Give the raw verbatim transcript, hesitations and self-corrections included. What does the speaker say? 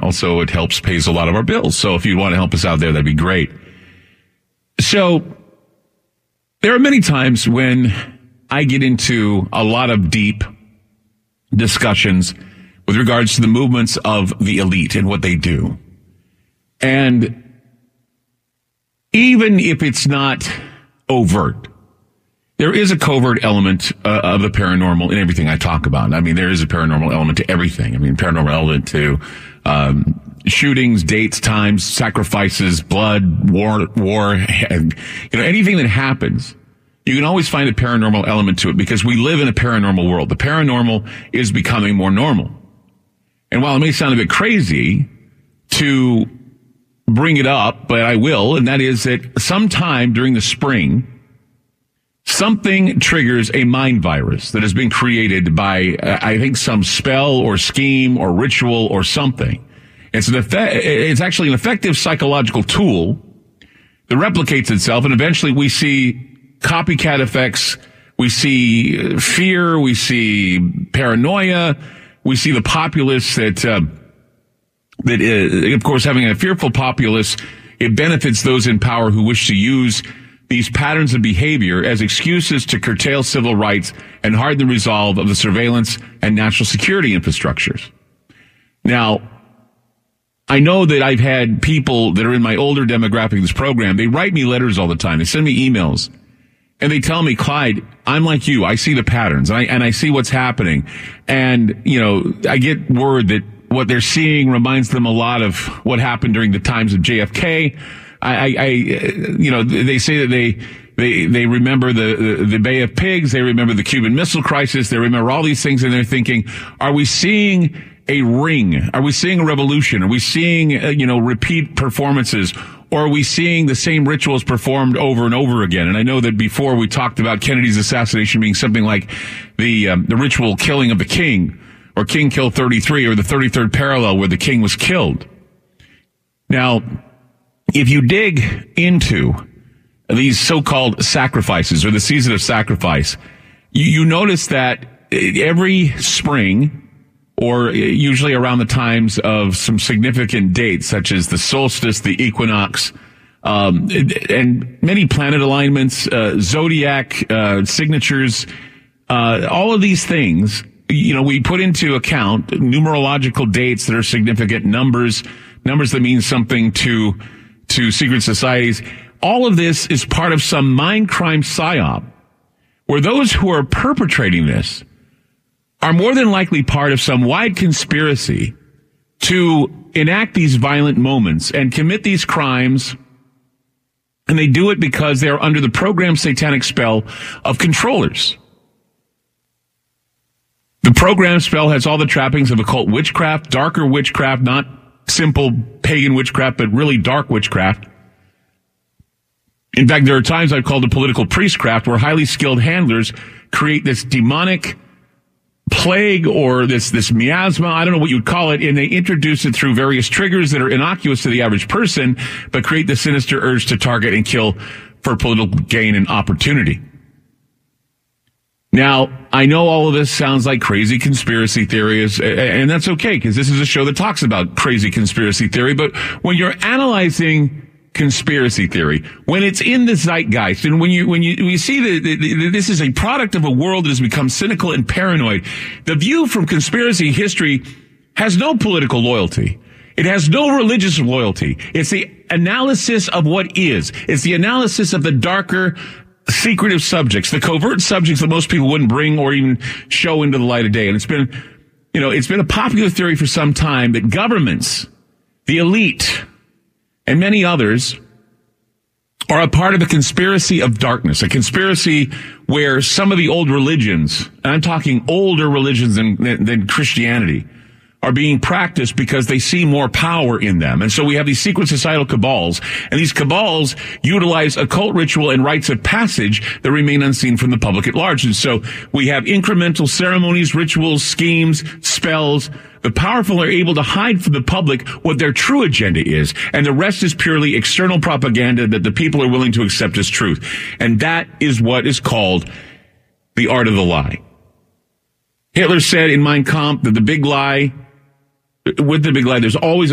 also it helps pays a lot of our bills. So if you want to help us out there, that'd be great. So there are many times when I get into a lot of deep discussions with regards to the movements of the elite and what they do. And even if it's not overt, there is a covert element uh, of the paranormal in everything I talk about. I mean, there is a paranormal element to everything. I mean, paranormal element to um, shootings, dates, times, sacrifices, blood, war, war, and, you know, anything that happens. You can always find a paranormal element to it because we live in a paranormal world. The paranormal is becoming more normal. And while it may sound a bit crazy to bring it up, but I will, and that is that sometime during the spring, something triggers a mind virus that has been created by, uh, I think, some spell or scheme or ritual or something. It's an effect, it's actually an effective psychological tool that replicates itself, and eventually we see copycat effects. We see fear. We see paranoia. We see the populace that, uh, that is, of course, having a fearful populace, it benefits those in power who wish to use these patterns of behavior as excuses to curtail civil rights and harden the resolve of the surveillance and national security infrastructures. Now, I know that I've had people that are in my older demographic of this program, they write me letters all the time. They send me emails. And they tell me, Clyde, I'm like you. I see the patterns, and I, and I see what's happening. And, you know, I get word that what they're seeing reminds them a lot of what happened during the times of J F K. I, I, I you know, they say that they, they, they remember the, the, the Bay of Pigs. They remember the Cuban Missile Crisis. They remember all these things, and they're thinking, are we seeing a ring? Are we seeing a revolution? Are we seeing, uh, you know, repeat performances? Or are we seeing the same rituals performed over and over again? And I know that before we talked about Kennedy's assassination being something like the um, the ritual killing of the king, or King Kill thirty-three, or the thirty-third parallel where the king was killed. Now, if you dig into these so-called sacrifices, or the season of sacrifice, you, you notice that every spring, or usually around the times of some significant dates, such as the solstice, the equinox, um, and many planet alignments, uh, zodiac uh, signatures, uh, all of these things, you know, we put into account numerological dates that are significant, numbers, numbers that mean something to to secret societies. All of this is part of some mind crime psyop, where those who are perpetrating this are more than likely part of some wide conspiracy to enact these violent moments and commit these crimes. And they do it because they're under the programmed satanic spell of controllers. The program spell has all the trappings of occult witchcraft, darker witchcraft, not simple pagan witchcraft, but really dark witchcraft. In fact, there are times I've called it political priestcraft, where highly skilled handlers create this demonic plague, or this, this miasma, I don't know what you would call it, and they introduce it through various triggers that are innocuous to the average person, but create the sinister urge to target and kill for political gain and opportunity. Now, I know all of this sounds like crazy conspiracy theories, and that's okay, because this is a show that talks about crazy conspiracy theory, but when you're analyzing conspiracy theory, when it's in the zeitgeist, and when you when you, when you see that this is a product of a world that has become cynical and paranoid, the view from conspiracy history has no political loyalty. It has no religious loyalty. It's the analysis of what is. It's the analysis of the darker, secretive subjects, the covert subjects that most people wouldn't bring or even show into the light of day. And it's been, you know, it's been a popular theory for some time that governments, the elite, and many others are a part of a conspiracy of darkness, a conspiracy where some of the old religions, and I'm talking older religions than, than Christianity, are being practiced because they see more power in them. And so we have these secret societal cabals, and these cabals utilize occult ritual and rites of passage that remain unseen from the public at large. And so we have incremental ceremonies, rituals, schemes, spells. The powerful are able to hide from the public what their true agenda is, and the rest is purely external propaganda that the people are willing to accept as truth. And that is what is called the art of the lie. Hitler said in Mein Kampf that the big lie, with the big lie, there's always